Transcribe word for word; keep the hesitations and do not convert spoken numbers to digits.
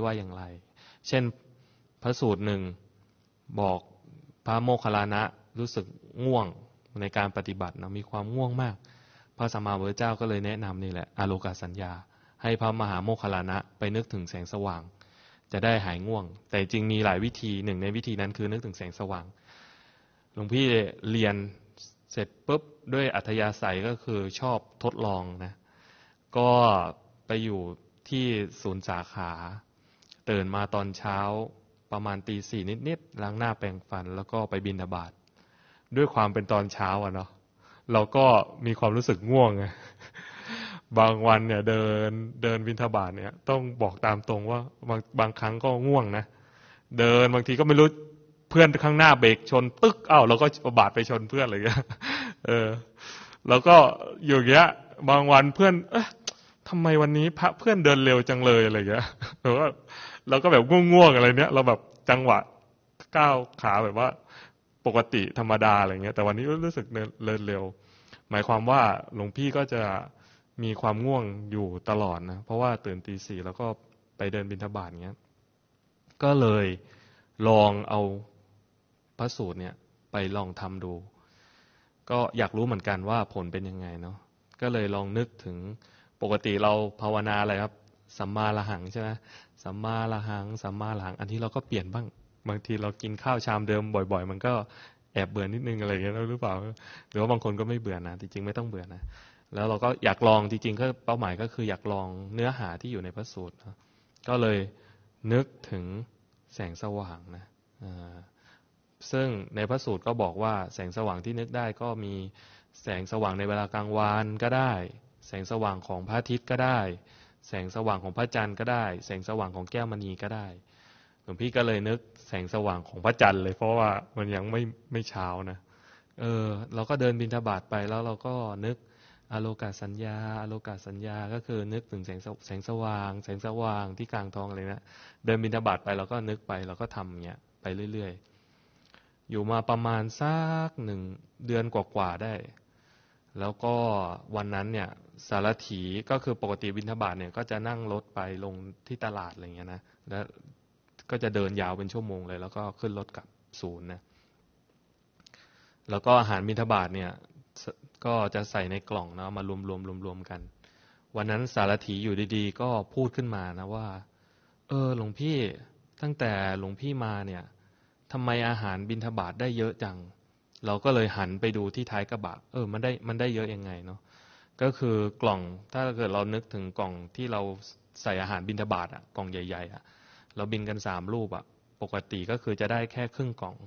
ว่าอย่างไรเช่นพระสูตรหนึ่งบอกพระโมคคัลลานะรู้สึกง่วงในการปฏิบัตินะมีความง่วงมากพระสัมมาสัมพุทธเจ้าก็เลยแนะนำนี่แหละอาโลกสัญญาให้พระมหาโมคคัลลานะไปนึกถึงแสงสว่างจะได้หายง่วงแต่จริงมีหลายวิธีหนึ่งในวิธีนั้นคือนึกถึงแสงสว่างหลวงพี่เรียนเสร็จปุ๊บด้วยอัธยาศัยก็คือชอบทดลองนะก็ไปอยู่ที่ศูนย์สาขาตื่นมาตอนเช้าประมาณตีสี่นิดๆล้างหน้าแปรงฟันแล้วก็ไปบิณฑบาตด้วยความเป็นตอนเช้าอ่ะเนาะเราก็มีความรู้สึกง่วงไงบางวันเนี่ยเดินเดินบิณฑบาตเนี่ยต้องบอกตามตรงว่าบางบางครั้งก็ง่วงนะเดินบางทีก็ไม่รู้เพื่อนข้างหน้าเบรกชนตึ๊กอ้าวเราก็บาดไปชนเพื่อนอะไรอย่างเงี้ยเออแล้วก็อยู่อย่างเงี้ยบางวันเพื่อนเอ๊ะทำไมวันนี้พระเพื่อนเดินเร็วจังเลยอะไรอย่างเงี้ยหรือว่าเราก็แบบง่วงๆอะไรเนี้ยเราแบบจังหวะก้าวขาแบบว่าปกติธรรมดาอะไรเงี้ยแต่วันนี้รู้สึกเดินเร็วหมายความว่าหลวงพี่ก็จะมีความง่วงอยู่ตลอดนะเพราะว่าตื่นตีสี่แล้วก็ไปเดินบิณฑบาตเงี้ยก็เลยลองเอาพระสูตรเนี่ยไปลองทำดูก็อยากรู้เหมือนกันว่าผลเป็นยังไงเนาะก็เลยลองนึกถึงปกติเราภาวนาอะไรครับสัมมาละหังใช่ไหมสัมมาละหังสัมมาละหังอันนี้เราก็เปลี่ยนบ้างบางทีเรากินข้าวชามเดิมบ่อยๆมันก็แอบเบื่อนิดนึงอะไรอย่างเงี้ยหรือเปล่าหรือว่าบางคนก็ไม่เบื่อนะจริงๆไม่ต้องเบื่อนะแล้วเราก็อยากลองจริงๆก็เป้าหมายก็คืออยากลองเนื้อหาที่อยู่ในพระสูตรนะก็เลยนึกถึงแสงสว่างนะซึ่งในพระสูตรก็บอกว่าแสงสว่างที่นึกได้ก็มีแสงสว่างในเวลากลางวันก็ได้แสงสว่างของพระอาทิตย์ก็ได้แสงสว่างของพระจันทร์ก็ได้แสงสว่างของแก้วมณีก็ได้หลวงพี่ก็เลยนึกแสงสว่างของพระจันทร์เลยเพราะว่ามันยังไม่ไม่เช้านะเออเราก็เดินบิณฑบาตไปแล้วเราก็นึกอโลกสัญญาอโลกสัญญาก็คือนึกถึงแสงแสงสว่างแสงสว่างที่กลางท้องอะไรนะเดินบิณฑบาตไปเราก็นึกไปเราก็ทำอย่างเงี้ยไปเรื่อยๆอยู่มาประมาณสักหนึ่งเดือนกว่าๆได้แล้วก็วันนั้นเนี่ยสารถีก็คือปกติบิณฑบาตเนี่ยก็จะนั่งรถไปลงที่ตลาดอะไรเงี้ยนะแล้วก็จะเดินยาวเป็นชั่วโมงเลยแล้วก็ขึ้นรถกลับศูนย์นะแล้วก็อาหารบิณฑบาตเนี่ยก็จะใส่ในกล่องนะมารวมรวมรวมรวมกันวันนั้นสารถีอยู่ดีๆก็พูดขึ้นมานะว่าเออหลวงพี่ตั้งแต่หลวงพี่มาเนี่ยทำไมอาหารบิณฑบาตได้เยอะจังเราก็เลยหันไปดูที่ท้ายกระบะเออมันได้มันได้เยอะยังไงเนาะก็คือกล่องถ้าเกิดเรานึกถึงกล่องที่เราใส่อาหารบิณฑบาตอ่ะกล่องใหญ่ๆอ่ะเราบินกันสามรูปอ่ะปกติก็คือจะได้แค่ครึ่งกล่อง